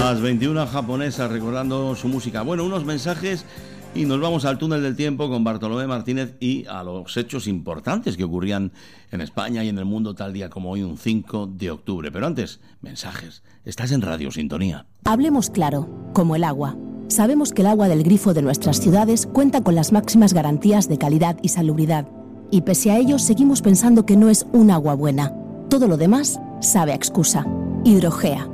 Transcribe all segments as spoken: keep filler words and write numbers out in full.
Las veintiuna japonesas recordando su música. Bueno, unos mensajes y nos vamos al túnel del tiempo con Bartolomé Martínez y a los hechos importantes que ocurrían en España y en el mundo tal día como hoy, un cinco de octubre. Pero antes, mensajes. Estás en Radio Sintonía. Hablemos claro, como el agua. Sabemos que el agua del grifo de nuestras ciudades cuenta con las máximas garantías de calidad y salubridad. Y pese a ello, seguimos pensando que no es un agua buena. Todo lo demás sabe a excusa. Hidrogea.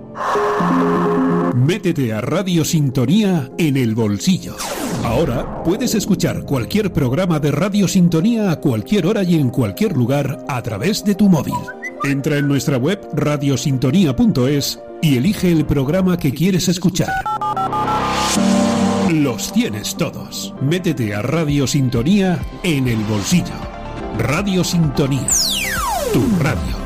Métete a Radio Sintonía en el bolsillo. Ahora puedes escuchar cualquier programa de Radio Sintonía a cualquier hora y en cualquier lugar a través de tu móvil. Entra en nuestra web radio sintonía punto es y elige el programa que quieres escuchar. Los tienes todos. Métete a Radio Sintonía en el bolsillo. Radio Sintonía. Tu radio.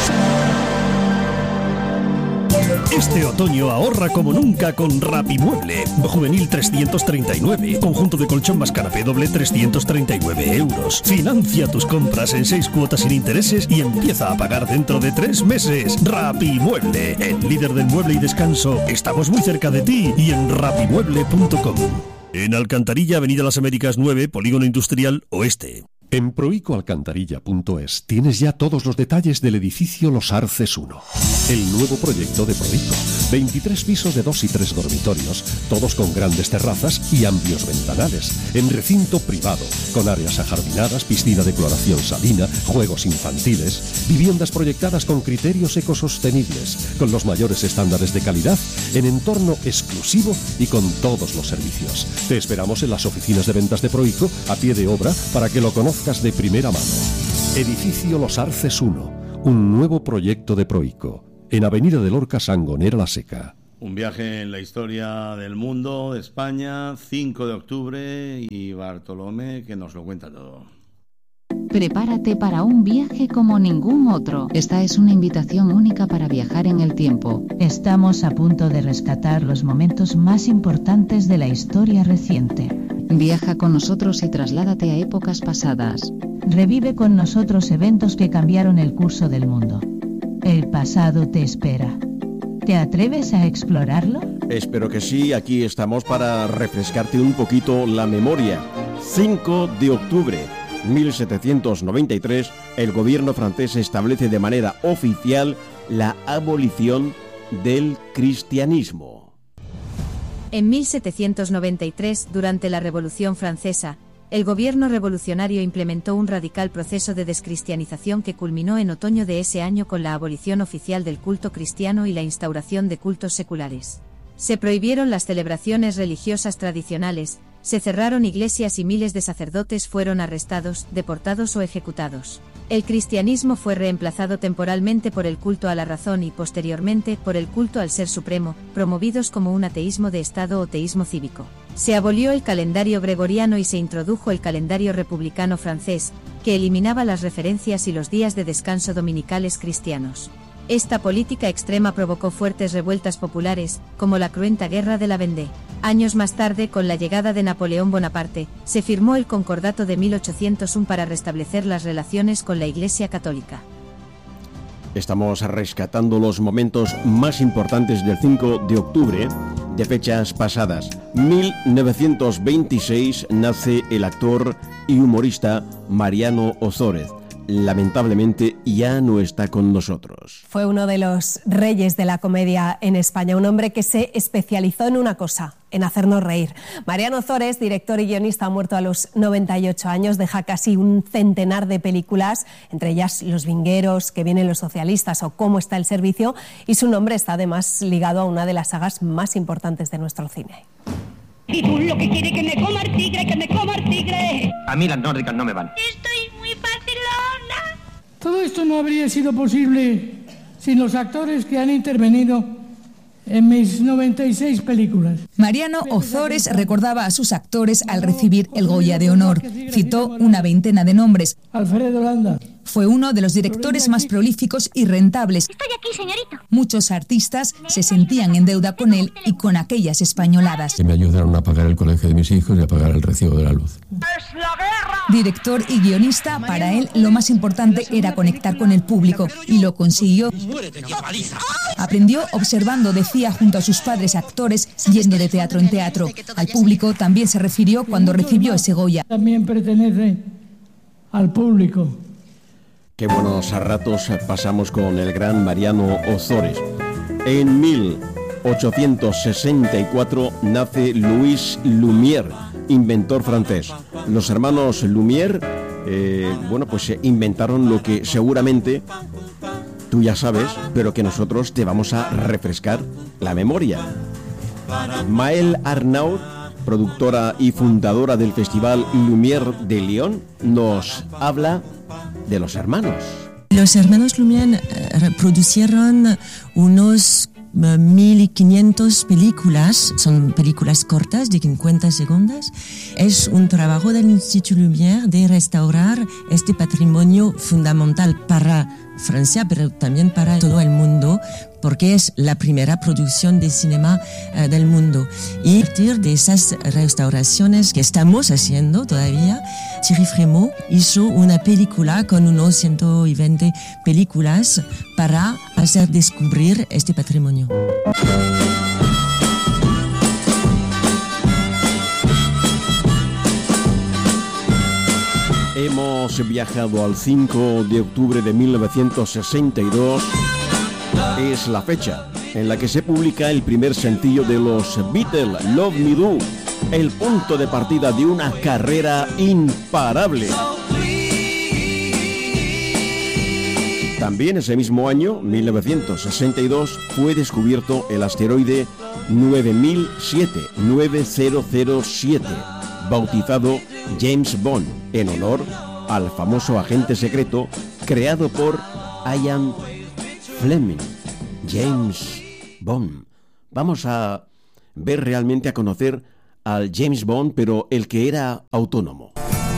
Este otoño ahorra como nunca con Rapimueble. Juvenil trescientos treinta y nueve. Conjunto de colchón más canapé doble trescientos treinta y nueve euros. Financia tus compras en seis cuotas sin intereses y empieza a pagar dentro de tres meses. Rapimueble, el líder del mueble y descanso. Estamos muy cerca de ti y en rapimueble punto com. En Alcantarilla, Avenida Las Américas nueve, Polígono Industrial Oeste. En proico alcantarilla punto es tienes ya todos los detalles del edificio Los Arces uno, el nuevo proyecto de Proico. veintitrés pisos de dos y tres dormitorios, todos con grandes terrazas y amplios ventanales, en recinto privado, con áreas ajardinadas, piscina de cloración salina, juegos infantiles, viviendas proyectadas con criterios ecosostenibles, con los mayores estándares de calidad, en entorno exclusivo y con todos los servicios. Te esperamos en las oficinas de ventas de Proico, a pie de obra, para que lo conozcas de primera mano. Edificio Los Arces uno, un nuevo proyecto de Proico, en Avenida de Lorca, Sangonera la Seca. Un viaje en la historia del mundo, de España, cinco de octubre, y Bartolomé que nos lo cuenta todo. Prepárate para un viaje como ningún otro. Esta es una invitación única para viajar en el tiempo. Estamos a punto de rescatar los momentos más importantes de la historia reciente. Viaja con nosotros y trasládate a épocas pasadas. Revive con nosotros eventos que cambiaron el curso del mundo. El pasado te espera. ¿Te atreves a explorarlo? Espero que sí, aquí estamos para refrescarte un poquito la memoria. cinco de octubre. mil setecientos noventa y tres, el gobierno francés establece de manera oficial la abolición del cristianismo. En mil setecientos noventa y tres, durante la Revolución Francesa, el gobierno revolucionario implementó un radical proceso de descristianización que culminó en otoño de ese año con la abolición oficial del culto cristiano y la instauración de cultos seculares. Se prohibieron las celebraciones religiosas tradicionales, se cerraron iglesias y miles de sacerdotes fueron arrestados, deportados o ejecutados. El cristianismo fue reemplazado temporalmente por el culto a la razón y posteriormente por el culto al Ser Supremo, promovidos como un ateísmo de Estado o teísmo cívico. Se abolió el calendario gregoriano y se introdujo el calendario republicano francés, que eliminaba las referencias y los días de descanso dominicales cristianos. Esta política extrema provocó fuertes revueltas populares, como la cruenta Guerra de la Vendée. Años más tarde, con la llegada de Napoleón Bonaparte, se firmó el Concordato de mil ochocientos uno para restablecer las relaciones con la Iglesia Católica. Estamos rescatando los momentos más importantes del cinco de octubre, de fechas pasadas. mil novecientos veintiséis nace el actor y humorista Mariano Ozores. Lamentablemente ya no está con nosotros. Fue uno de los reyes de la comedia en España, un hombre que se especializó en una cosa, en hacernos reír. Mariano Ozores, director y guionista, ha muerto a los noventa y ocho años, deja casi un centenar de películas, entre ellas Los Vingueros, Que vienen los socialistas o Cómo está el servicio, y su nombre está además ligado a una de las sagas más importantes de nuestro cine. Y tú lo que quieres que me coma el tigre, que me coma el tigre. A mí las nórdicas no me van. Estoy muy facilona. Todo esto no habría sido posible sin los actores que han intervenido en mis noventa y seis películas. Mariano Ozores recordaba a sus actores al recibir el Goya de Honor. Citó una veintena de nombres. Alfredo Landa. Fue uno de los directores más prolíficos y rentables. Estoy aquí, señorito. Muchos artistas se sentían en deuda con él y con aquellas españoladas. Que me ayudaron a pagar el colegio de mis hijos y a pagar el recibo de la luz. ¡Es la guerra! Director y guionista, para él lo más importante era conectar con el público y lo consiguió. ¡Muérete, qué paliza! Aprendió observando, decía, junto a sus padres actores, yendo de teatro en teatro. Al público también se refirió cuando recibió ese Goya. También pertenece al público. Qué buenos ratos pasamos con el gran Mariano Ozores. En mil ochocientos sesenta y cuatro nace Louis Lumière, inventor francés. Los hermanos Lumière, eh, bueno, pues inventaron lo que seguramente tú ya sabes, pero que nosotros te vamos a refrescar la memoria. Maëlle Arnaud, productora y fundadora del Festival Lumière de Lyon, nos habla de los hermanos. Los hermanos Lumière eh, producieron unos eh, mil quinientas películas, son películas cortas de cincuenta segundos. Es un trabajo del Instituto Lumière de restaurar este patrimonio fundamental para Francia, pero también para todo el mundo, porque es la primera producción de cinema eh, del mundo. Y a partir de esas restauraciones que estamos haciendo todavía, Thierry Frémaux hizo una película con unos ciento veinte películas para hacer descubrir este patrimonio. Hemos viajado al cinco de octubre de mil novecientos sesenta y dos. Es la fecha en la que se publica el primer sencillo de los Beatles, Love Me Do, el punto de partida de una carrera imparable. También ese mismo año, mil novecientos sesenta y dos, fue descubierto el asteroide nueve mil siete, nueve mil siete, bautizado James Bond, en honor al famoso agente secreto creado por Ian Fleming, James Bond. Vamos a ver realmente, a conocer al James Bond, pero el que era autónomo.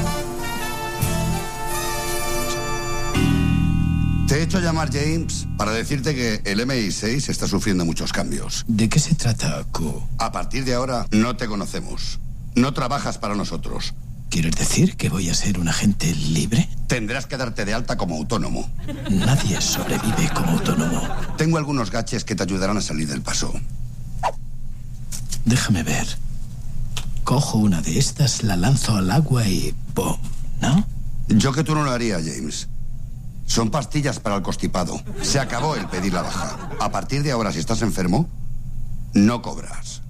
Te he hecho llamar James para decirte que el M I seis está sufriendo muchos cambios. ¿De qué se trata, Q? A partir de ahora no te conocemos. No trabajas para nosotros. ¿Quieres decir que voy a ser un agente libre? Tendrás que darte de alta como autónomo. Nadie sobrevive como autónomo. Tengo algunos gadgets que te ayudarán a salir del paso. Déjame ver. Cojo una de estas, la lanzo al agua y ¡pum! ¿No? Yo que tú no lo haría, James. Son pastillas para el constipado. Se acabó el pedir la baja. A partir de ahora, si estás enfermo, no cobras.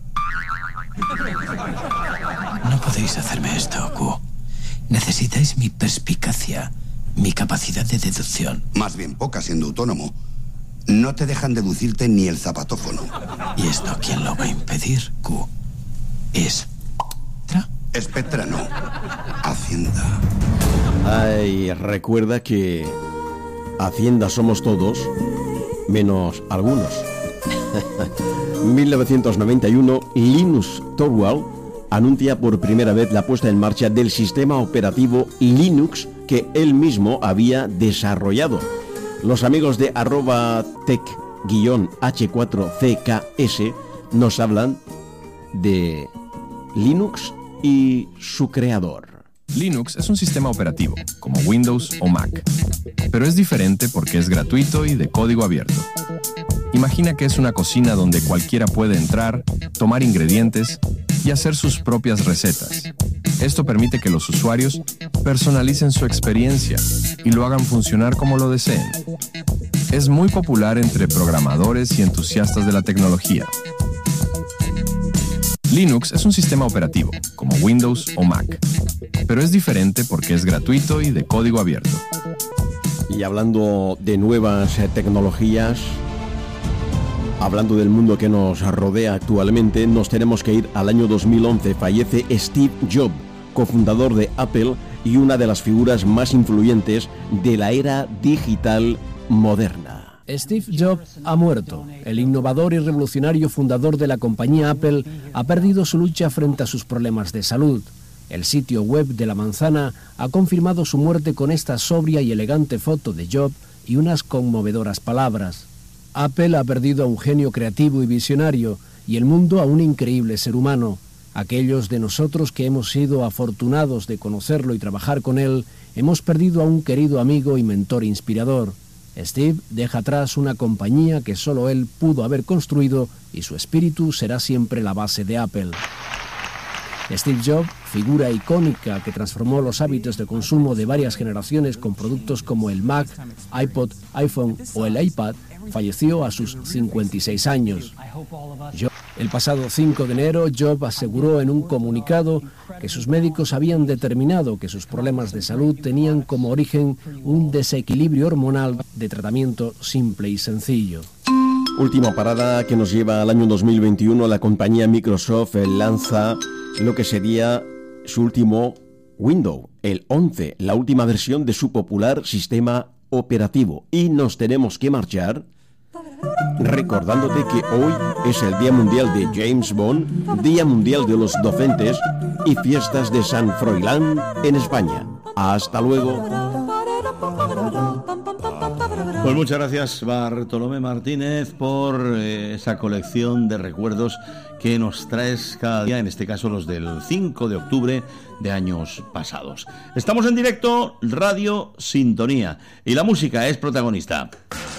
No podéis hacerme esto, Q. Necesitáis mi perspicacia, mi capacidad de deducción. Más bien poca siendo autónomo. No te dejan deducirte ni el zapatófono. ¿Y esto quién lo va a impedir, Q? ¿Es Spectra? Spectra no. Hacienda. Ay, recuerda que Hacienda somos todos, menos algunos. mil novecientos noventa y uno, Linus Torvalds anuncia por primera vez la puesta en marcha del sistema operativo Linux que él mismo había desarrollado. Los amigos de arroba tech-H cuatro C K S nos hablan de Linux y su creador. Linux es un sistema operativo, como Windows o Mac, pero es diferente porque es gratuito y de código abierto. Imagina que es una cocina donde cualquiera puede entrar, tomar ingredientes y hacer sus propias recetas. Esto permite que los usuarios personalicen su experiencia y lo hagan funcionar como lo deseen. Es muy popular entre programadores y entusiastas de la tecnología. Linux es un sistema operativo, como Windows o Mac, pero es diferente porque es gratuito y de código abierto. Y hablando de nuevas eh, tecnologías, hablando del mundo que nos rodea actualmente, nos tenemos que ir al año dos mil once. Fallece Steve Jobs, cofundador de Apple y una de las figuras más influyentes de la era digital moderna. Steve Jobs ha muerto. El innovador y revolucionario fundador de la compañía Apple ha perdido su lucha frente a sus problemas de salud. El sitio web de La Manzana ha confirmado su muerte con esta sobria y elegante foto de Jobs y unas conmovedoras palabras. Apple ha perdido a un genio creativo y visionario y el mundo a un increíble ser humano. Aquellos de nosotros que hemos sido afortunados de conocerlo y trabajar con él, hemos perdido a un querido amigo y mentor inspirador. Steve deja atrás una compañía que solo él pudo haber construido y su espíritu será siempre la base de Apple. Steve Jobs, figura icónica que transformó los hábitos de consumo de varias generaciones con productos como el Mac, iPod, iPhone o el iPad, falleció a sus cincuenta y seis años. El pasado cinco de enero, Jobs aseguró en un comunicado que sus médicos habían determinado que sus problemas de salud tenían como origen un desequilibrio hormonal de tratamiento simple y sencillo. Última parada que nos lleva al año dos mil veintiuno. La compañía Microsoft lanza lo que sería su último Windows, el once, la última versión de su popular sistema operativo. Y nos tenemos que marchar recordándote que hoy es el Día Mundial de James Bond, Día Mundial de los Docentes y Fiestas de San Froilán en España. Hasta luego. Pues muchas gracias, Bartolomé Martínez, por eh, esa colección de recuerdos que nos traes cada día, en este caso los del cinco de octubre de años pasados. Estamos en directo, Radio Sintonía, y la música es protagonista.